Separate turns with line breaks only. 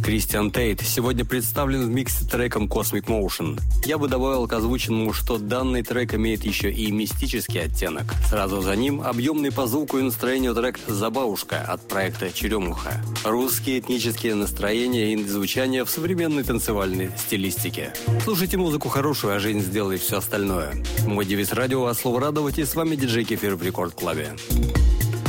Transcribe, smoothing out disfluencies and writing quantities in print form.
Кристиан Тейт сегодня представлен в миксе треком Cosmic Motion. Я бы добавил к озвученному, что данный трек имеет еще и мистический оттенок. Сразу за ним объемный по звуку и настроению трек «Забавушка» от проекта «Черемуха». Русские этнические настроения и звучания в современной танцевальной стилистике. Слушайте музыку хорошую, а жизнь сделает все остальное. Мой девиз радио от слова радовать, и с вами диджей Кефир в Рекорд Клабе.